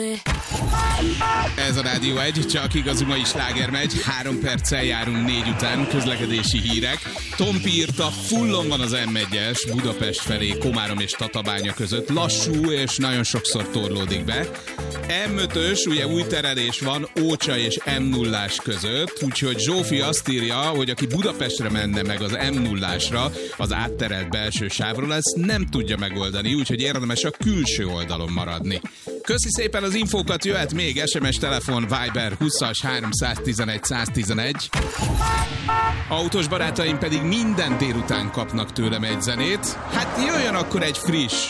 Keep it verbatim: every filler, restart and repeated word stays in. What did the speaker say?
Ez a Rádió egy, csak igazi mai sláger megy, három perccel járunk négy után, közlekedési hírek. Tompi írta, fullon van az em egyes Budapest felé, Komárom és Tatabánya között, lassú és nagyon sokszor torlódik be. em ötös, ugye új terelés van Ócsa és em nullás között, úgyhogy Zsófi azt írja, hogy aki Budapestre menne meg az em nullásra, az átterelt belső sávról, ezt nem tudja megoldani, úgyhogy érdemes a külső oldalon maradni. Köszi szépen az infókat, jöhet még es em es, telefon, Viber húszas háromszáztizenegy száztizenegy. Autós barátaim pedig minden délután kapnak tőlem egy zenét. Hát jöjjön akkor egy friss